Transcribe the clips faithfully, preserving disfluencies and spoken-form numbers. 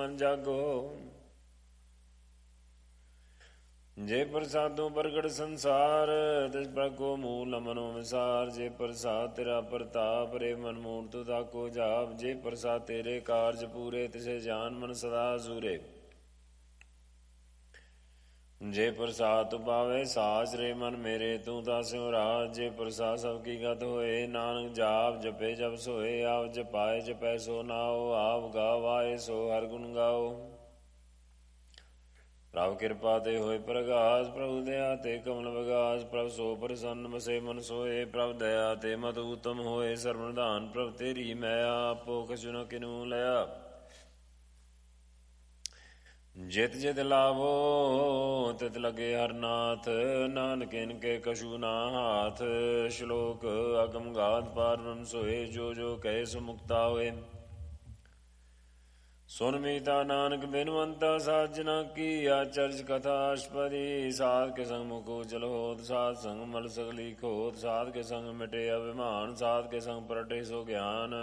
ਮਨ ਜਾਗੋ। ਜੇ ਪ੍ਰਸਾਦੋਂ ਪ੍ਰਗਟ ਸੰਸਾਰ ਤਿਸ ਪ੍ਰਗੋ ਮੂਲ ਮਨੋ ਵਿਸਾਰ। ਜੇ ਪ੍ਰਸਾਦ ਤੇਰਾ ਪ੍ਰਤਾਪ ਰੇ ਮਨ ਮੂਰਤ ਤਾਕੋ ਜਾਪ। ਜੇ ਪ੍ਰਸਾਦ ਤੇਰੇ ਕਾਰਜ ਪੂਰੇ ਤਿਸੇ ਜਾਨ ਮਨ ਸਦਾ ਸੂਰੇ। ਜੇ ਪ੍ਰਸਾਦ ਤੂੰ ਪਾਵੇ ਸਾਜ ਰੇ ਮਨ ਮੇਰੇ ਤੂੰ ਤਾਂ ਸਿਉ ਰਾਜ। ਜੇ ਪ੍ਰਸਾਦ ਸਭ ਕੀ ਗਤ ਹੋਏ ਨਾਨਕ ਜਾਪ ਜਪੇ ਜਪ ਸੋਏ। ਆਪ ਜਪਾਏ ਜਪੈ ਸੋ ਨਾਉ ਆਪ ਗਾਵਾਏ ਸੋ ਹਰ ਗੁਣ ਗਾਓ। ਪ੍ਰਭ ਕਿਰਪਾ ਤੇ ਹੋਏ ਪ੍ਰਗਾਸ ਪ੍ਰਭੂ ਦਇਆ ਤੇ ਕਮਲ ਵਿਗਾਸ। ਪ੍ਰਭ ਸੋ ਪ੍ਰਸੰਨ ਬਸੇ ਮਨ ਸੋਏ। ਪ੍ਰਭ ਦਇਆ ਤੇ ਮਤ ਉਤਮ ਹੋਏ ਸਰਬ ਨਿਧਾਨ। ਪ੍ਰਭ ਤੇਰੀ ਮੈਂ ਆਪੋ ਕਛੁ ਨ ਕਿਨੂ ਲਿਆ। ਜਿਤ ਜਿਤ ਲਾਵੋ ਤਿਤ ਲਗੇ ਹਰਨਾਥ। ਨਾਨਕ ਇਨ ਕੇ ਕਛੂ ਨਾ ਹਾਥ। ਸ਼ਲੋਕ ਅਗਮ ਗਾਥ ਪਾਰ ਬ੍ਰਹਮ ਸੋਏ। ਜੋ ਜੋ ਕਹੇ ਸੋ ਮੁਕਤਾ ਹੋਏ। ਸੁਨ ਮੀਤਾ ਨਾਨਕ ਬਿਨਵੰਤਾ ਸਾਜਨਾ ਕੀ। ਆਚਰਜ ਕਥਾ ਅਸ਼ਪਦੀ। ਸਾਧ ਕੇ ਸੰਗ ਮੁਕੋ ਚਲ ਹੋਤ। ਸਾਧ ਸੰਗ ਮਲ ਸਗਲੀ ਖੋਤ। ਸਾਧ ਕੇ ਸੰਗ ਮਿਟੇ ਅਭਿਮਾਨ। ਸਾਧ ਕੇ ਸੰਗ ਪ੍ਰਗਟੇ ਸੋ ਗਿਆਨ।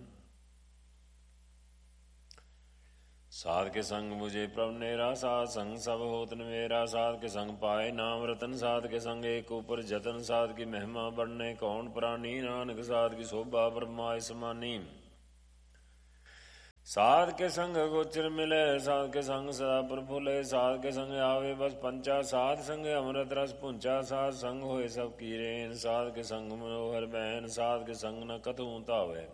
ਸਾਧ ਕੇ ਸੰਗ ਮੁਝੇ ਪ੍ਰਭ ਨੇਰਾ। ਸਾਧ ਸੰਗ ਸਭ ਹੋਤ ਨਵੇਰਾ। ਸਾਧ ਕੇ ਸੰਗ ਪਾਏ ਨਾਮ ਰਤਨ। ਸਾਧ ਕੇ ਸੰਗ ਏਕ ਉਪਰ ਜਤਨ। ਸਾਧ ਕੀ ਮਹਿਮਾ ਬੜਨੇ ਕੌਣ ਪ੍ਰਾਨੀ। ਨਾਨਕ ਸਾਧ ਕੀ ਸ਼ੋਭਾ ਬ੍ਰਹਮਾਇ ਸਮਾਨੀ। ਸਾਧ ਕੇ ਸੰਗ ਗੋਚਰ ਮਿਲੇ। ਸਾਧ ਕੇ ਸੰਗ ਸਦਾ ਪ੍ਰਫੁੱਲੇ। ਸਾਧ ਕੇ ਸੰਗ ਆਵੇ ਬਸ ਪੰਚਾ। ਸਾਧ ਸੰਗ ਅੰਮ੍ਰਿਤ ਰਸ ਪੁੰਚਾ। ਸਾਧ ਸੰਗ ਹੋਏ ਸਭ ਕੀ ਰੇਨ। ਸਾਧ ਕੇ ਸੰਗ ਮਨੋਹਰ ਬੈਨ। ਸਾਧ ਕੇ ਸੰਗ ਨ ਕਤਹੂ ਧਾਵੇ।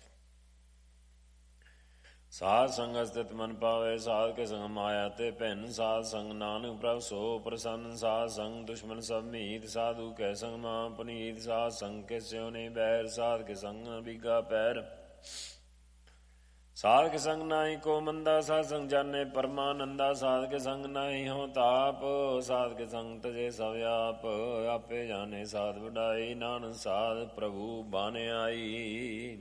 ਸਾਧ ਸੰਗ ਅਸਤਿਤ ਮਨ ਪਾਵੇ। ਸਾਧ ਕੇ ਸੰਗ ਮਾਇਆ ਤੇ ਭਿੰਨ। ਸਾਧ ਸੰਗ ਨਾਨਕ ਪ੍ਰਭ ਸੋ ਪ੍ਰਸੰਨ। ਸਾਧ ਸੰਗ ਦੁਸ਼ਮਨ ਸਭ ਮੀਤ। ਸਾਧੂ ਕੈ ਸੰਗ ਮਾਂ ਪੁਨੀਤ। ਸਾਧ ਸੰਗ ਕੇ ਸਿਉ ਨਹੀਂ ਬੈਰ। ਸਾਧ ਕੇ ਸੰਗ ਨ ਬੀਗਾ ਪੈਰ। ਸਾਧ ਕੇ ਸੰਗ ਨਾਹੀ ਕੋ ਮੰਦਾ। ਸਾਧ ਸੰਗ ਜਾਨੇ ਪਰਮਾਨੰਦਾ। ਸਾਧ ਕੇ ਸੰਗ ਨਾਹੀ ਹੋ ਤਾਪ। ਸਾਧ ਕੇ ਸੰਗ ਤਜੇ ਸਭ ਆਪ। ਆਪੇ ਜਾਣੇ ਸਾਧ ਵਡਾਈ। ਨਾਨਕ ਸਾਧ ਪ੍ਰਭੂ ਬਾਣੇ ਆਈ।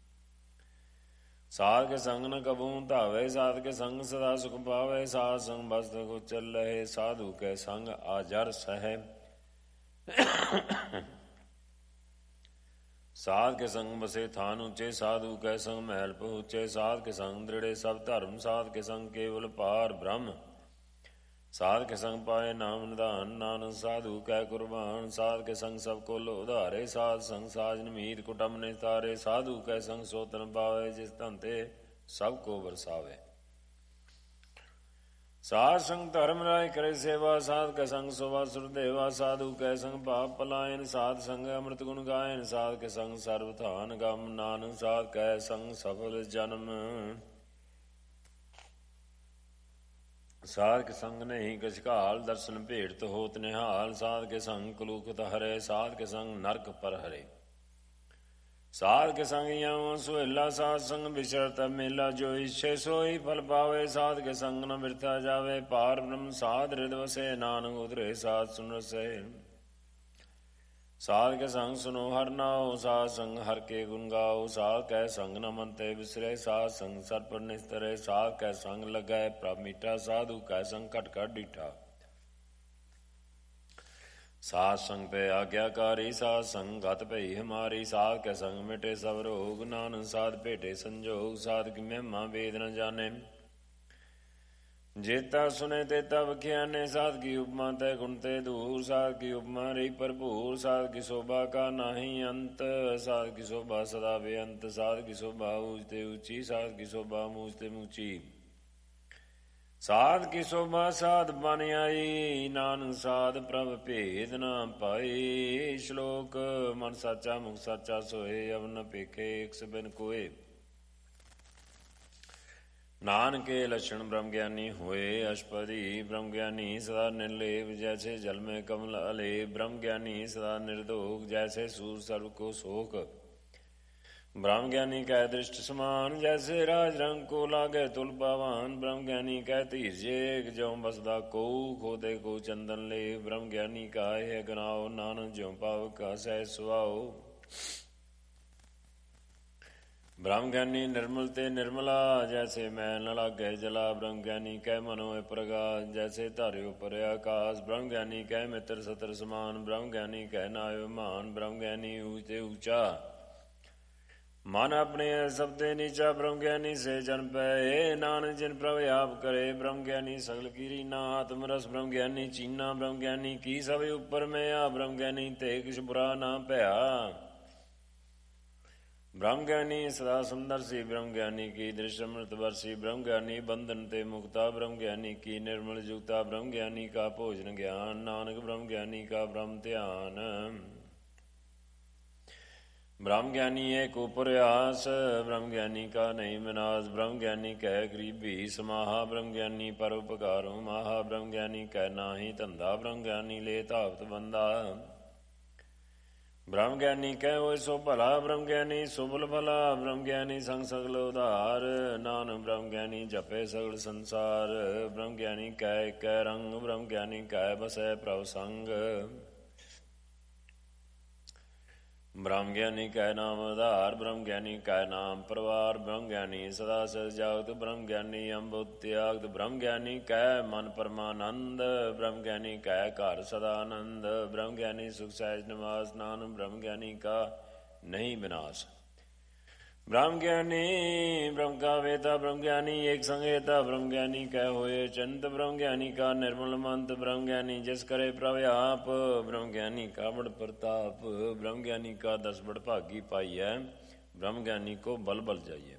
ਸਾਧ ਕੇ ਸੰਗ ਨ ਕਬੂ ਧਾਵੇ। ਸਾਧ ਕੇ ਸੰਗ ਸਦਾ ਸੁਖ ਪਾਵੇ। ਸਾਧ ਸੰਗ ਬਸਤ ਕੋ ਚੱਲ ਰਹੇ। ਸਾਧੂ ਕੈ ਸੰਗ ਆਜਰ ਸਹਿ। ਸਾਧ ਕੇ ਸੰਗ ਬਸੇ ਥਾਨ ਉੱਚੇ। ਸਾਧੂ ਕੈ ਸੰਗ ਮਹਿਲ ਪਹੁੰਚੇ। ਸਾਧ ਕੇ ਸੰਗ ਦ੍ਰਿੜੇ ਸਭ ਧਰਮ। ਸਾਧ ਕੇ ਸੰਗ ਕੇਵਲ ਪਾਰ ਬ੍ਰਹਮ। ਸਾਧ ਕੇ ਸੰਗ ਪਾਏ ਨਾਮ ਨਿਧਾਨ। ਨਾਨਕ ਸਾਧੂ ਕੈ ਕੁਰਬਾਨ। ਸਾਧ ਕੇ ਸੰਗ ਸਭ ਕੋਲ ਉਧਾਰੇ। ਸਾਧ ਸੰਗ ਸਾਜਨ ਮੀਤ ਕੁਟੁੰਬ ਨੇ ਤਾਰੇ। ਸਾਧੂ ਕੈ ਸੰਗ ਸੋ ਤਨ ਪਾਵੇ। ਜਿਸ ਧਨ ਤੇ ਸਭ ਕੋ ਵਰਸਾਵੇ। ਸਾਧ ਸੰਗ ਧਰਮ ਰਾਏ ਕਰੇ ਸੇਵਾ। ਸਾਧ ਕੈ ਸੰਗ ਸੋਵਾ ਸੁਰਦੇਵਾ। ਸਾਧੂ ਕੈ ਸੰਗ ਪਾਪ ਪਲਾਇਨ। ਸਾਧ ਸੰਗ ਅੰਮ੍ਰਿਤ ਗੁਣ ਗਾਇਨ। ਸਾਧ ਕੇ ਸੰਗ ਸਰਬ ਧਾਨ ਗਮ। ਨਾਨਕ ਸਾਧ ਕੈ ਸੰਗ ਸਫਲ ਜਨਮ। ਸਾਧ ਕੇ ਸੰਗ ਨਹੀਂ ਕਛ ਘਾਲ। ਦਰਸ਼ਨ ਭੇਟ ਹੋਤ ਨਿਹਾਲ। ਸਾਧ ਕੇ ਸੰਗ ਕਲੂਕਤ ਹਰੇ। ਸਾਧ ਕੇ ਸੰਗ ਨਰਕ ਪਰ ਹਰੇ। ਸਾਧ ਕੇ ਸੰਗ ਯਮ ਸੁਹੇਲਾ। ਸਾਧ ਸੰਗ ਵਿਚਰਤ ਮੇਲਾ। ਜੋ ਇੱਛੇ ਸੋਈ ਫਲ ਪਾਵੇ। ਸਾਧ ਕੇ ਸੰਗ ਨ ਬਿਰਥਾ ਜਾਵੇ। ਪਾਰ ਬ੍ਰਹਮ ਸਾਧ ਰਿਦ ਵਸੇ। ਨਾਨਕ ਉਤਰੇ ਸਾਧ ਸੁਨ ਰਸੇ। ਸਾਧ ਕੇ ਸੰਗ ਸੁਨੋ ਹਰ ਨਾਉ। ਸਾਧ ਸੰਗ ਹਰ ਕੇ ਗੁਣ ਗਾਓ। ਸਾਧ ਕੈ ਸੰਗ ਨ ਮਨ ਤੇ ਵਿਸਰੇ। ਸਾਧ ਸੰਗ ਸਰ ਪਰ ਨਿਸਤਰੇ। ਸਾਧ ਕੈ ਸੰਗ ਲੱਗੈ ਪ੍ਰਭ ਮੀਠਾ। ਸਾਧੂ ਕੈ ਸੰਗ ਘਟ ਘਟ ਡੀਠਾ। ਸਾਧ ਸੰਗ ਪੈ ਆਗਿਆਕਾਰੀ। ਸਾਧ ਸੰਗ ਗਤ ਭਈ ਹਮਾਰੀ। ਸਾਧ ਕੈ ਸੰਗ ਮਿਟੇ ਸਭ ਰੋਗ। ਨਾਨਕ ਸਾਧ ਭੇਟੇ ਸੰਜੋਗ। ਸਾਧ ਕੀ ਮਹਿਮਾ ਵੇਦ ਨ ਜਾਣੇ। ਜੇਤਾ ਸੁਨੇ ਤੇਤਾ ਵਖਿਆਨੇ। ਸਾਧ ਕੀ ਉਪਮਾ ਤੈ ਗੁਣ ਤੇ ਦੂਰ। ਸਾਧ ਕੀ ਉਪਮਾ ਰਹੀ ਭਰਪੂਰ। ਸਾਧ ਕੀ ਸ਼ੋਭਾ ਕਾ ਨਾਹੀ ਅੰਤ। ਸਾਧ ਕੀ ਸ਼ੋਭਾ ਸਦਾ ਬੇਅੰਤ। ਸਾਧ ਕੀ ਸ਼ੋਭਾ ਊਚ ਤੇ ਉੱਚੀ। ਸਾਧ ਕੀ ਸ਼ੋਭਾ ਮੂਚ ਤੇ ਮੂਚੀ। ਸਾਧ ਕੀ ਸ਼ੋਭਾ ਸਾਧ ਬਨ ਆਈ। ਨਾਨਕ ਸਾਧ ਪ੍ਰਭ ਭੇਦ ਨਾ ਪਾਈ। ਸ਼ਲੋਕ ਮਨ ਸਾਚਾ ਮੁਖ ਸਾਚਾ ਸੋਏ। ਅਵ ਨ ਭੇਖੇ ਏਕ ਸਬਿਨ ਕੋਏ। ਨਾਨਕੇ ਲਛਣ ਬ੍ਰਹਮ ਗਿਆਨੀ ਹੋਏ। ਅਸ਼ਪਦੀ ਬ੍ਰਹਮ ਗਿਆਨੀ ਸਦਾ ਨਿਰਲੇਪ। ਜੈਸੇ ਜਲ ਮੈਂ ਕਮਲ ਅਲੇਪ। ਬ੍ਰਹਮ ਗਿਆਨੀ ਸਦਾ ਨਿਰਦੋਖ। ਜੈਸੇ ਸੂਰ ਸਰਬ ਕੋ ਸੋਖ। ਬ੍ਰਹਮ ਗਿਆਨੀ ਕੈ ਦ੍ਰਿਸ਼ਟ ਸਮਾਨ। ਜੈਸੇ ਰਾਜ ਰੰਗ ਕੋ ਲਾਗੇ ਤੁਲ ਪਾਵਾਨ। ਬ੍ਰਹਮ ਗਿਆਨੀ ਕੈ ਧੀਰਜੇ। ਜਿਉ ਬਸਦਾ ਕਉ ਖੋਦੇ ਕੋ ਚੰਦਨ ਲੇ। ਬ੍ਰਹਮ ਗਿਆਨੀ ਕਾ ਇਹ ਗਨਾਓ। ਨਾਨਕ ਜਿਉ ਪਾਵ ਕਾ ਸਹਿ ਸੁਆਓ। ਬ੍ਰਹਮ ਗਿਆਨੀ ਨਿਰਮਲ ਤੇ ਨਿਰਮਲਾ। ਜੈਸੇ ਮੈਲ ਨ ਲਾਗੇ ਜਲਾ। ਬ੍ਰਹਮ ਗਿਆਨੀ ਕੈ ਮਨੋ ਪ੍ਰਗਾਸ। ਜੈਸੇ ਧਾਰਿ ਉਪਰ ਆਕਾਸ। ਬ੍ਰਹਮ ਗਿਆਨੀ ਕੈ ਮਿੱਤਰ ਸਤਰ ਸਮਾਨ। ਬ੍ਰਹਮ ਗਿਆਨੀ ਕੈ ਨਾਇ ਮਾਨ। ਬ੍ਰਹਮ ਗਿਆਨੀ ਊਚ ਤੇ ਊਚਾ। ਮਨ ਆਪਣੇ ਸਭ ਤੇ ਨੀਚਾ ਬ੍ਰਹਮ ਗਿਆਨੀ ਸੇ ਜਨ ਪਏ। ਨਾਨਕ ਜਿਨ ਪ੍ਰਭ ਆਪ ਕਰੇ ਬ੍ਰਹਮ ਗਿਆਨੀ ਸਗਲ ਕੀਰੀ ਨਾ। ਆਤਮ ਰਸ ਬ੍ਰਹਮ ਗਿਆਨੀ ਚੀਨਾ ਬ੍ਰਹਮ ਗਿਆਨੀ ਕੀ ਸਭ ਉੱਪਰ ਮੈਂ ਆ ਬ੍ਰਹਮ ਗਿਆਨੀ ਤੇ ਕਿਛ ਬੁਰਾ ਨਾ ਭਇਆ। ਬ੍ਰਹਮ ਗਿਆਨੀ ਸਦਾ ਸੁੰਦਰ ਸੀ ਬ੍ਰਹਮ ਗਿਆਨੀ ਕੀ ਦ੍ਰਿਸ਼ ਅੰਮ੍ਰਿਤ ਵਰਸੀ। ਬ੍ਰਹਮ ਗਿਆਨੀ ਬੰਧਨ ਤੇ ਮੁਕਤਾ ਬ੍ਰਹਮ ਗਿਆਨੀ ਕੀ ਨਿਰਮਲ ਜੁਗਤਾ। ਬ੍ਰਹਮ ਗਿਆਨੀ ਕਾ ਭੋਜਨ ਗਿਆਨ ਨਾਨਕ ਬ੍ਰਹਮ ਗਿਆਨੀ ਕਾ ਬ੍ਰਹਮ ਧਿਆਨ। ਬ੍ਰਹਮ ਗਿਆਨੀ ਏਕ ਉਪਰਿਆਸ ਬ੍ਰਹਮ ਗਿਆਨੀ ਕਾ ਨਹੀਂ ਵਿਨਾਸ਼। ਬ੍ਰਹਮ ਗਿਆਨੀ ਕਹਿ ਗਰੀਬੀ ਸਮਾਹਾ ਬ੍ਰਹਮ ਗਿਆਨੀ ਪਰਉਪਕਾਰੋ ਮਾਹਾ। ਬ੍ਰਹਮ ਗਿਆਨੀ ਕਹਿ ਨਾਹੀ ਧੰਦਾ ਬ੍ਰਹਮ ਗਿਆਨੀ ਲੈ ਧਾਵਤ ਬੰਦਾ। ਬ੍ਰਹਮ ਗਿਆਨੀ ਕਹਿ ਹੋਇ ਸੋ ਭਲਾ ਬ੍ਰਹਮ ਗਿਆਨੀ ਸੁਭਲ ਭਲਾ। ਬ੍ਰਹਮ ਗਿਆਨੀ ਸੰਗ ਸਗਲ ਉਧਾਰ ਨਾਨਕ ਬ੍ਰਹਮ ਗਿਆਨੀ ਜਪੇ ਸਗਲ ਸੰਸਾਰ। ਬ੍ਰਹਮ ਗਿਆਨੀ ਕਹਿ ਕਹਿ ਰੰਗ ਬ੍ਰਹਮ ਗਿਆਨੀ ਕਹਿ ਬਸੈ ਪ੍ਰਭ ਸੰਗ। ਬ੍ਰਹਮ ਗਿਆਨੀ ਕਹਿ ਨਾਮ ਆਧਾਰ ਬ੍ਰਹਮ ਗਿਆਨੀ ਕਹਿ ਨਾਮ ਪਰਵਾਰ। ਬ੍ਰਹਮ ਗਿਆਨੀ ਸਦਾ ਸਦ ਜਾਗਤ ਬ੍ਰਹਮ ਗਿਆਨੀ ਅੰਮ੍ਰਿਤ ਤਿਆਗਤ। ਬ੍ਰਹਮ ਗਿਆਨੀ ਕਹਿ ਮਨ ਪਰਮਾਨੰਦ ਬ੍ਰਹਮ ਗਿਆਨੀ ਕਹਿ ਘਰ ਸਦਾ ਆਨੰਦ। ਬ੍ਰਹਮ ਗਿਆਨੀ ਸੁਖ ਸਹਿਜ ਨਿਵਾਸ ਨਾਨਕ ਬ੍ਰਹਮ ਗਿਆਨੀ ਕਾ ਨਹੀਂ ਵਿਨਾਸ਼। ਬ੍ਰਹਮ ਗਿਆਨੀ ਬ੍ਰਹਮ ਕਾ ਵੇਤਾ ਬ੍ਰਹਮ ਗਿਆਨੀ ਏਕ ਸੰਗੇਤਾ। ਬ੍ਰਹਮ ਗਿਆਨੀ ਕਹਿ ਹੋਏ ਚੰਤ ਬ੍ਰਹਮ ਗਿਆਨੀ ਕਾ ਨਿਰਮਲ ਮੰਤ। ਬ੍ਰਹਮ ਗਿਆਨੀ ਜਿਸ ਕਰੇ ਪ੍ਰਭ ਆਪ ਬ੍ਰਹਮ ਗਿਆਨੀ ਕਾ ਬੜ ਪ੍ਰਤਾਪ। ਬ੍ਰਹਮ ਗਿਆਨੀ ਕਾ ਦਸ ਬੜ ਭਾਗੀ ਪਾਈਐ ਬ੍ਰਹਮ ਗਿਆਨੀ ਕੋ ਬਲ ਬਲ ਜਾਈਐ।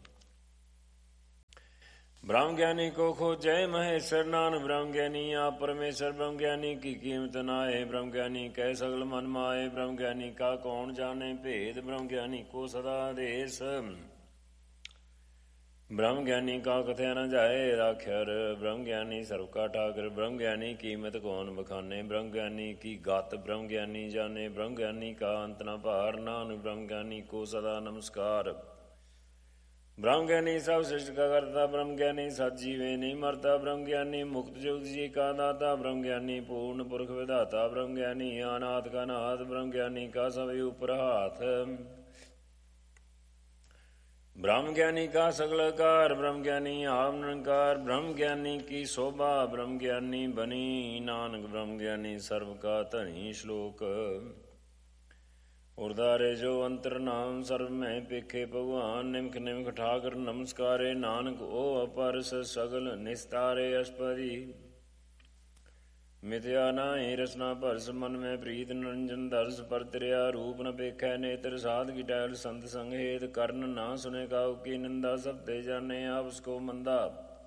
ਬ੍ਰਹਮ ਗਿਆਨੀ ਕੋ ਖੋਜੈ ਮਹੇਸ਼ਰ ਨਾਨਕ ਬ੍ਰਹਮ ਗਿਆਨੀ ਆਪ ਪਰਮੇਸ਼ਰ। ਬ੍ਰਹਮ ਗਿਆਨੀ ਕੀ ਕੀਮਤ ਨਾਏ ਬ੍ਰਹਮ ਗਿਆਨੀ ਕਹਿ ਸਗਲ ਮਨ ਮਾਏ। ਬ੍ਰਹਮ ਗਿਆਨੀ ਕਾ ਕੌਣ ਜਾਣੇ ਭੇਦ ਬ੍ਰਹਮ ਗਿਆਨੀ ਕੋ ਸਦਾ ਆਦੇਸ। ਬ੍ਰਹਮ ਗਿਆਨੀ ਕਾ ਕਥਿਆ ਨ ਜਾਏ ਰਾਖਿਆਰ ਬ੍ਰਹਮ ਗਿਆਨੀ ਸਰਬ ਕਾ ਠਾਕੁਰ। ਬ੍ਰਹਮ ਗਿਆਨੀ ਕੀਮਤ ਕੌਣ ਬਖਾਨੇ ਬ੍ਰਹਮ ਗਿਆਨੀ ਕੀ ਗਤ ਬ੍ਰਹਮ ਗਿਆਨੀ ਜਾਣੇ। ਬ੍ਰਹਮ ਗਿਆਨੀ ਕਾ ਅੰਤ ਨ ਭਾਰ ਨਾਨਕ ਬ੍ਰਹਮ ਗਿਆਨੀ ਕੋ ਸਦਾ ਨਮਸਕਾਰ। ਬ੍ਰਹਮ ਗਿਆਨੀ ਸਭ ਸ੍ਰਿਸ਼ਟ ਕਾ ਕਰਤਾ ਬ੍ਰਹਮ ਗਿਆਨੀ ਸਤ ਜੀਵੇ ਨਹੀਂ ਮਰਤਾ। ਬ੍ਰਹਮ ਗਿਆਨੀ ਮੁਕਤ ਜੁਗਤ ਜੀ ਕਾ ਦਾਤਾ ਬ੍ਰਹਮ ਗਿਆਨੀ ਪੂਰਨ ਪੁਰਖ ਵਿਧਾਤਾ। ਬ੍ਰਹਮ ਗਿਆਨੀ ਅਨਾਥ ਕਾ ਨਾਥ ਬ੍ਰਹਮ ਗਿਆਨੀ ਕਾ ਸਭ ਉਪਰ ਹਾਥ। ਬ੍ਰਹਮ ਗਿਆਨੀ ਕਾ ਸਗਲ ਕਾਰ ਬ੍ਰਹਮ ਗਿਆਨੀ ਆਪ ਨਿਰੰਕਾਰ। ਬ੍ਰਹਮ ਗਿਆਨੀ ਕੀ ਸੋਭਾ ਬ੍ਰਹਮ ਗਿਆਨੀ ਬਨੀ ਨਾਨਕ ਬ੍ਰਹਮ ਗਿਆਨੀ ਸਰਬ ਕਾ ਧਨੀ। ਸ਼ਲੋਕ ਉਰਦਾਰੇ ਜੋ ਅੰਤਰ ਨਾਮ ਸਰਬ ਮੈਂ ਪੇਖੇ ਭਗਵਾਨ। ਨਿਮਖ ਨਿਮਖ ਠਾਕਰ ਨਮਸਕਾਰੇ ਨਾਨਕ ਉਹ ਅਪਰਸ ਸਗਲ ਨਿਸਤਾਰੇ। ਅਸ਼ਪਦੀ ਮਿਥਿਆ ਨਾਹੀ ਰਸਨਾ ਭਰਸ ਮਨ ਮੈਂ ਪ੍ਰੀਤ ਨਿਰੰਜਨ ਦਰਸ। ਪਰਤਰਿਆ ਰੂਪ ਨ ਪੇਖੈ ਨੇਤਰ ਸਾਧ ਕੀ ਟਹਿਲ ਸੰਤ ਸੰਗ ਹੇਤ। ਕਰਨ ਨਾ ਸੁਨੇ ਕਾਉ ਕੀ ਨਿੰਦਾ ਸਭ ਤੇ ਜਾਣੇ ਆਪਸ ਕੋ ਮੰਦਾ।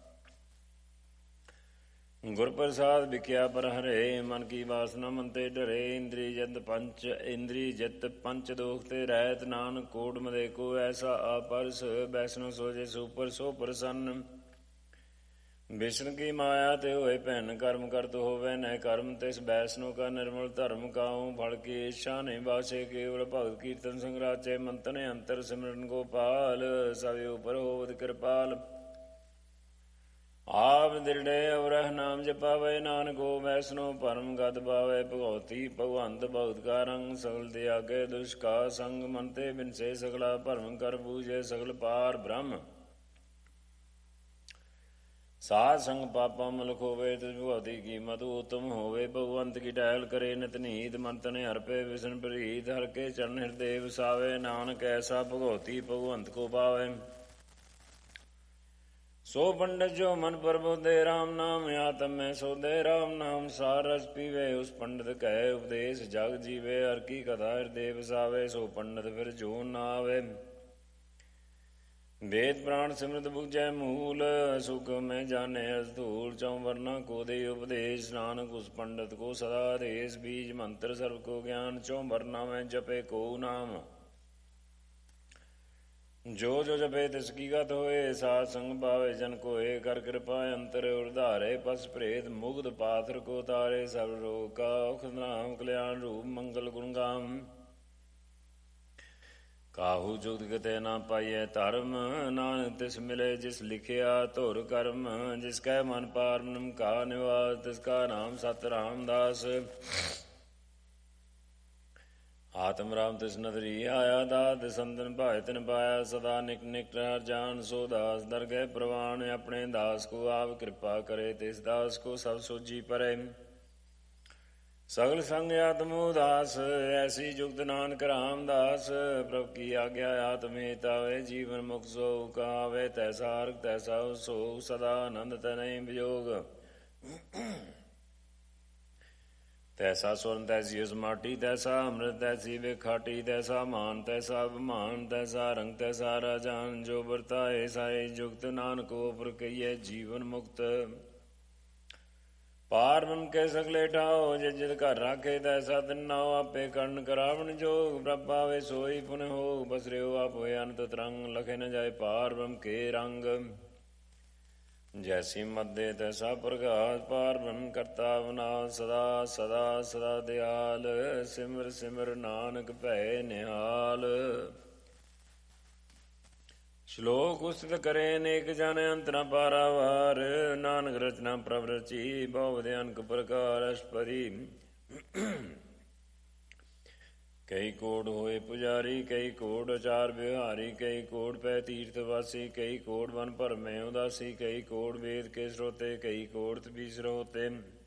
ਗੁਰ ਪ੍ਰਸਾਦ ਵਿਖਿਆ ਪਰ ਹਰੇ ਮਨ ਕੀ ਵਾਸਨਾ ਮਨ ਤੇ ਡਰੇ। ਇੰਦਰੀ ਜਿਤ ਪੰਚ ਇੰਦਰੀ ਜਿਤ ਪੰਚ ਦੋਖ ਤੇ ਰਹਿਤ। ਨਾਨਕ ਕੋਟ ਮਦੇ ਕੋ ਐਸਾ ਆਪਰਸ ਬੈਸਨੋ ਸੋਜੇ ਸੁਪਰ ਸੋ ਪ੍ਰਸੰਨ। ਵਿਸ਼ਨ ਕੀ ਮਾਇਆ ਤੇ ਹੋਏ ਭੈਨ ਕਰਮ ਕਰਤ ਹੋਵੇ ਨਹਿ ਕਰਮ। ਤਿਸ ਬੈਸਨੋ ਕਾ ਨਿਰਮਲ ਧਰਮ ਕਾਉ ਫਲ ਕੀ ਇੱਛਾ ਨਹੀਂ ਬਾਸੇ। ਕੇਵਲ ਭਗਤ ਕੀਰਤਨ ਸੰਗਰਾਚੇ ਮੰਤਨ ਅੰਤਰ ਸਿਮਰਨ ਗੋਪਾਲ। ਸਭ ਉਪਰ ਹੋਵਤ ਕਿਰਪਾਲ ਆਪ ਦਿਰੜੇ ਅਵਰਹ ਨਾਮ ਜਪਾਵੇ। ਨਾਨਕ ਹੋ ਵੈਸਨੋ ਭਰਮ ਗਤ ਪਾਵੇ। ਭਗਉਤੀ ਭਗਵੰਤ ਭਗਤ ਕਾ ਰੰਗ ਸਗਲ ਤਿਆਗੇ ਦੁਸ਼ ਕਾ ਸੰਗ। ਮਨ ਤੇ ਬਿਨਸੇ ਸਗਲਾ ਭਰਮ ਕਰ ਬੂਝੇ ਸਗਲ ਪਾਰ ਬ੍ਰਹਮ। ਸਾਧ ਸੰਗ ਪਾਪਾ ਮਲਕ ਹੋਵੇ ਤਿਸ ਭਗਵਤੀ ਕੀਮਤ ਉਤਮ ਹੋਵੇ। ਭਗਵੰਤ ਕੀ ਟਹਿਲ ਕਰੇ ਨਿਤ ਨੀਤ ਮਨ ਤਨ ਹਰਪੇ ਵਿਸ਼ਨ ਪ੍ਰੀਤ। ਹਰ ਕੇ ਚਰਨ ਹਿਰਦੇ ਵਸਾਵੇ ਨਾਨਕ ਐਸਾ ਭਗਵਤੀ ਭਗਵੰਤ ਕੋ ਪਾਵੇ। ਸੋ ਪੰਡਤ ਜੋ ਮਨ ਪ੍ਰਬੋਧੇ ਰਾਮ ਨਾਮ ਆਤਮ ਮੈਂ ਸੋਧੇ। ਰਾਮ ਨਾਮ ਸਾਰ ਰਸ ਪੀਵੇ ਉਸ ਪੰਡਤ ਕਹੇ ਉਪਦੇਸ਼ ਜਗ ਜੀਵੇ। ਹਰ ਕੀ ਕਥਾ ਹਿਰਦੇ ਵਸਾਵੇ ਸੋ ਪੰਡਤ ਫਿਰ ਜੋ ਨਾ ਆਵੇ। ਵੇਦ ਪ੍ਰਾਣ ਸਿਮਰਤ ਬੁਝੈ ਮੂਲ ਸੁਖ ਮੈਂ ਜਾਣੇ ਅਸ ਧੂਲ। ਚਉ ਵਰਨਾ ਕੋ ਦੇ ਉਪਦੇਸ਼ ਨਾਨਕ ਉਸ ਪੰਡਤ ਕੋ ਸਦਾ ਆਦੇਸ਼। ਬੀਜ ਮੰਤਰ ਸਰਬ ਕੋ ਗਿਆਨ ਚਉ ਵਰਨਾ ਮੈਂ ਜਪੇ ਕੋ ਨਾਮ। ਜੋ ਜੋ ਜਪੇ ਤਿਸ ਕੀ ਗਤ ਹੋਏ ਸਾਧ ਸੰਗ ਪਾਵੇ ਜਨ ਕੋਏ। ਕਰ ਕਿਰਪਾ ਅੰਤਰ ਉਰਧਾਰੇ ਪਸ ਪ੍ਰੇਤ ਮੁਗਧ ਪਾਥਰ ਕੋ ਤਾਰੇ। ਸਭ ਰੋਗ ਕਾ ਔਖ ਨਾਮ ਕਲਿਆਣ ਰੂਪ ਮੰਗਲ ਗੁਣ ਗਾਮ। ਕਾਹੂ ਜੁਗਤ ਕਿਤੇ ਨਾ ਪਾਈਐ ਧਰਮ ਨਾਨਕ ਤਿਸ ਮਿਲੇ ਜਿਸ ਲਿਖਿਆ ਧੁਰ ਕਰਮ। ਜਿਸ ਕੈ ਮਨ ਪਾਰ ਬ੍ਰਹਮ ਕਾ ਨਿਵਾਸ ਤਿਸ ਕਾ ਨਾਮ ਸਤ ਰਾਮਦਾਸ। ਆਤਮ ਰਾਮ ਤਿਸ ਨਦਰੀ ਆਇਆ ਦਾਤ ਸੰਤਨ ਭਾਇ ਤਿਨ ਪਾਇਆ। ਸਦਾ ਨਿਕ ਨਿਕਟ ਹਰ ਜਾਨ ਸੋ ਦਾਸ ਦਰਗਹਿ ਪ੍ਰਵਾਨ। ਆਪਣੇ ਦਾਸ ਕੋ ਆਪ ਕਿਰਪਾ ਕਰੇ ਤਿਸ ਦਾਸ ਕੋ ਸਭ ਸੋਝੀ ਪਰੇ। सगल संग आत्म उदास ऐसी जुगत नानक रामदास प्रभु की आज्ञा आत्मेत आवे जीवन मुक्त सो कहावे तैसा अर्घ तैसा सोग सदा आनंद तनय वियोग तैसा स्वर्ण तैसी उस माटी तैसा अमृत तैसी वे खाटी तैसा मान तैसा अभिमान तैसा रंग तैसा राजान जो बरताए साए जुगत नानको पर कहिए जीवन मुक्त पार मन के सगले ठाओ जे जिद कर राखे तैसा तिन्नाओ आपे कर्ण करावण जोग प्रभ पावे सोई पुनः हो बस रे आप होए अनंत तरंग लखे न जाए पार ब्रह्म के रंग जैसी मध्य तैसा प्रकाश पार ब्रह्म करता बना सदा सदा सदा दयाल सिमर सिमर नानक भै निहाल श्लोक उस्तित करे नेक जाने अंत न पारावार नानक रचना प्रभ रची बहु अनक प्रकार अष्टपदी कई कोड होए पुजारी कई कोड आचार व्यवहारी कई कोड पै तीर्थवासी कई कोड वन पर में उदासी कई कोड वेद के श्रोते कई कोड तपीसर होते